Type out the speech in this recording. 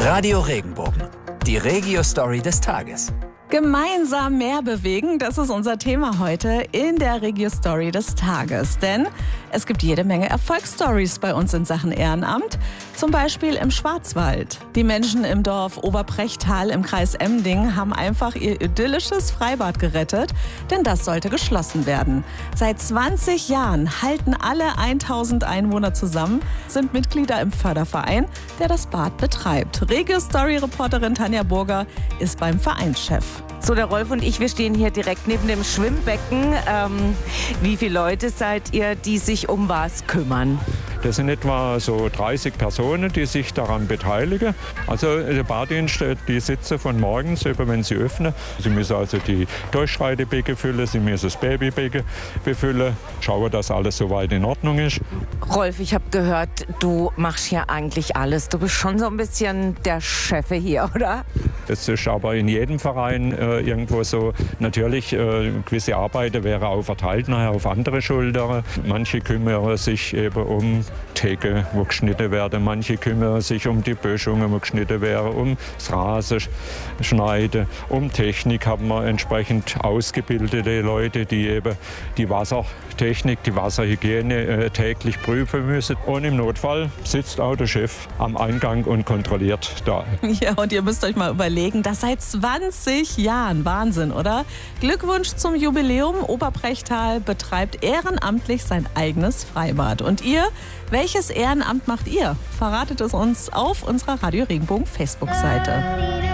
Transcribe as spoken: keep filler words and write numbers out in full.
Radio Regenbogen, die Regio-Story des Tages. Gemeinsam mehr bewegen, das ist unser Thema heute in der Regio-Story des Tages. Denn es gibt jede Menge Erfolgsstories bei uns in Sachen Ehrenamt. Zum Beispiel im Schwarzwald. Die Menschen im Dorf Oberbrechtal im Kreis Emding haben einfach ihr idyllisches Freibad gerettet, denn das sollte geschlossen werden. Seit zwanzig Jahren halten alle tausend Einwohner zusammen, sind Mitglieder im Förderverein, der das Bad betreibt. Regio-Story-Reporterin Tanja Burger ist beim Vereinschef. So, der Rolf und ich, wir stehen hier direkt neben dem Schwimmbecken. Ähm, wie viele Leute seid ihr, die sich um was kümmern? Das sind etwa so dreißig Personen, die sich daran beteiligen. Also der Baddienst, die sitzen von morgens, wenn sie öffnen. Sie müssen also die Durchschreidebecken füllen, sie müssen das Babybecken befüllen, schauen, dass alles soweit in Ordnung ist. Rolf, ich habe gehört, du machst hier eigentlich alles. Du bist schon so ein bisschen der Chef hier, oder? Das ist aber in jedem Verein äh, irgendwo so. Natürlich, äh, gewisse Arbeiten wären auch verteilt nachher auf andere Schultern. Manche kümmern sich eben um Theke, wo geschnitten werden. Manche kümmern sich um die Böschungen, wo geschnitten werden, um das Rasenschneiden, um Technik haben wir entsprechend ausgebildete Leute, die eben die Wassertechnik, die Wasserhygiene äh, täglich prüfen müssen. Und im Notfall sitzt auch der Chef am Eingang und kontrolliert da. Ja, und ihr müsst euch mal überlegen, das seit zwanzig Jahren. Wahnsinn, oder? Glückwunsch zum Jubiläum. Oberbrechtal betreibt ehrenamtlich sein eigenes Freibad. Und ihr, welches Ehrenamt macht ihr? Verratet es uns auf unserer Radio Regenbogen Facebook-Seite.